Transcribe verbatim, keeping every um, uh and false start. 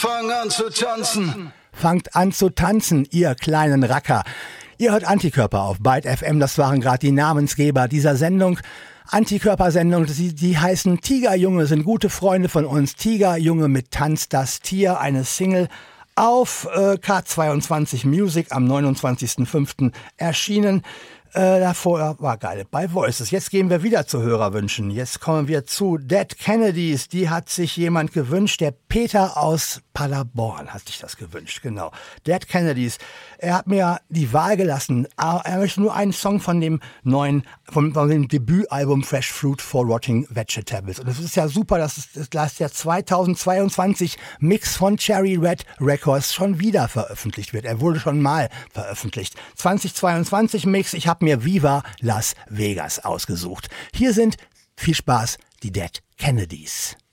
fang an zu tanzen. Fangt an zu tanzen, ihr kleinen Racker. Ihr hört Antikörper auf Byte F M, das waren gerade die Namensgeber dieser Sendung. Antikörpersendung, die, die heißen Tigerjunge, sind gute Freunde von uns. Tigerjunge mit Tanz das Tier, eine Single auf äh, K zweiundzwanzig Music am neunundzwanzigsten fünften erschienen. Äh, davor war geil bei Voices. Jetzt gehen wir wieder zu Hörerwünschen. Jetzt kommen wir zu Dead Kennedys. Die hat sich jemand gewünscht. Der Peter aus Paderborn hat sich das gewünscht. Genau. Dead Kennedys. Er hat mir die Wahl gelassen. Er möchte nur einen Song von dem neuen, von, von dem Debütalbum Fresh Fruit for Rotting Vegetables. Und das ist ja super, dass das, dass der zweitausendzweiundzwanzig Mix von Cherry Red Records schon wieder veröffentlicht wird. Er wurde schon mal veröffentlicht. zweitausendzweiundzwanzig Mix. Ich habe mir Viva Las Vegas ausgesucht. Hier sind, viel Spaß, die Dead Kennedys.